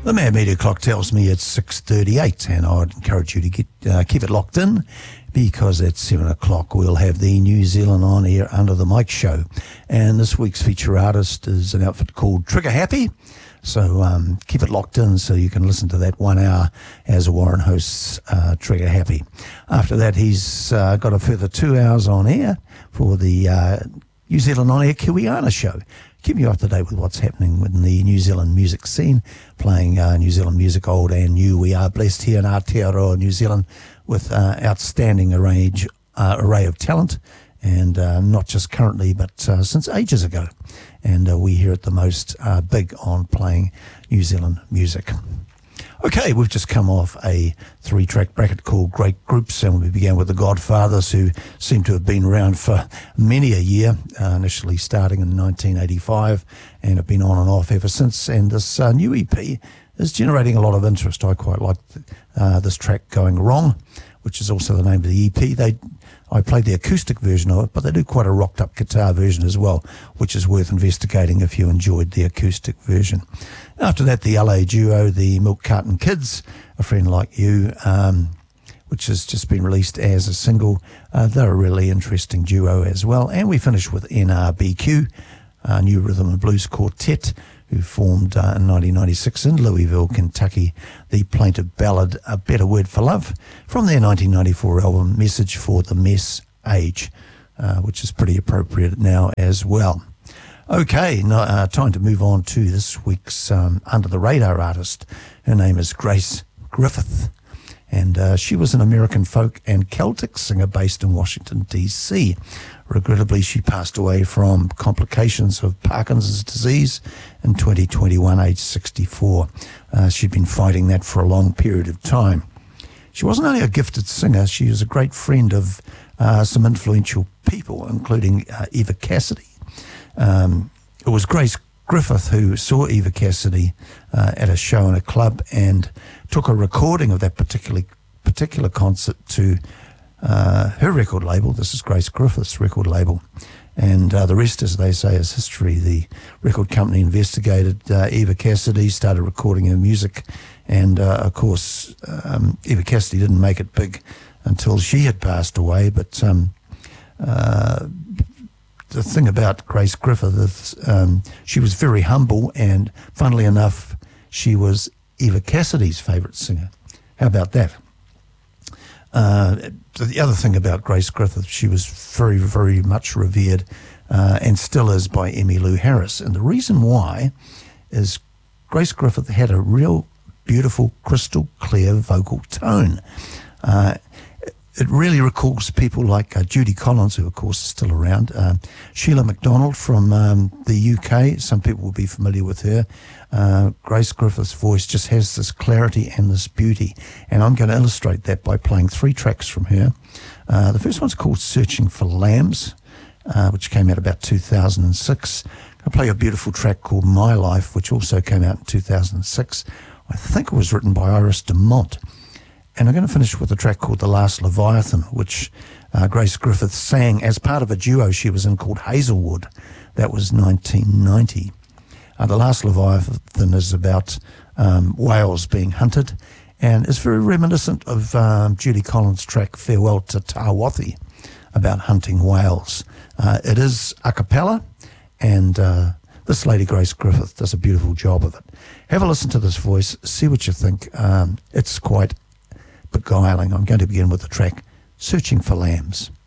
The Mad Media clock tells me it's 6:38, and I'd encourage you to keep it locked in, because at 7 o'clock we'll have the New Zealand On Air Under the Mic show. And this week's feature artist is an outfit called Trigger Happy. So keep it locked in so you can listen to that 1 hour as Warren hosts Trigger Happy. After that, he's got a further 2 hours on air for the New Zealand On Air Kiwiana show. Keep you up to date with what's happening in the New Zealand music scene, playing New Zealand music, old and new. We are blessed here in Aotearoa, New Zealand, with outstanding array of talent, and not just currently, but since ages ago. And we here at The Most are big on playing New Zealand music. Okay, we've just come off a 3-track bracket called Great Groups, and we began with the Godfathers, who seem to have been around for many a year, initially starting in 1985, and have been on and off ever since. And this new EP is generating a lot of interest. I quite like this track, Going Wrong, which is also the name of the EP. I played the acoustic version of it, but they do quite a rocked-up guitar version as well, which is worth investigating if you enjoyed the acoustic version. After that, the LA duo, the Milk Carton Kids, A Friend Like You, which has just been released as a single. They're a really interesting duo as well. And we finish with NRBQ, New Rhythm and Blues Quartet, who formed in 1996 in Louisville, Kentucky, the plaintive ballad A Better Word for Love, from their 1994 album Message for the Mess Age, which is pretty appropriate now as well. Okay, now, time to move on to this week's Under the Radar artist. Her name is Grace Griffith, and she was an American folk and Celtic singer based in Washington, D.C. Regrettably, she passed away from complications of Parkinson's disease in 2021, aged 64. She'd been fighting that for a long period of time. She wasn't only a gifted singer, she was a great friend of some influential people, including Eva Cassidy. It was Grace Griffith who saw Eva Cassidy at a show in a club and took a recording of that particular concert to her record label. This is Grace Griffith's record label, and the rest, as they say, is history. The record company investigated Eva Cassidy, started recording her music, and of course Eva Cassidy didn't make it big until she had passed away. But the thing about Grace Griffith is she was very humble, and funnily enough, she was Eva Cassidy's favourite singer. How about that? The other thing about Grace Griffith, she was very, very much revered and still is by Emmylou Harris. And the reason why is Grace Griffith had a real beautiful, crystal clear vocal tone. It really recalls people like Judy Collins, who of course is still around, Sheila MacDonald from the UK. Some people will be familiar with her. Grace Griffith's voice just has this clarity and this beauty, and I'm going to illustrate that by playing 3 tracks from her. The first one's called Searching for Lambs, which came out about 2006. I'll play a beautiful track called My Life, which also came out in 2006. I think it was written by Iris DeMont. And I'm going to finish with a track called The Last Leviathan, which Grace Griffith sang as part of a duo she was in called Hazelwood. That was 1990. The Last Leviathan is about whales being hunted, and it's very reminiscent of Judy Collins' track Farewell to Tawathi, about hunting whales. It is a cappella, and this lady Grace Griffith does a beautiful job of it. Have a listen to this voice, see what you think. It's quite beguiling. I'm going to begin with the track Searching for Lambs.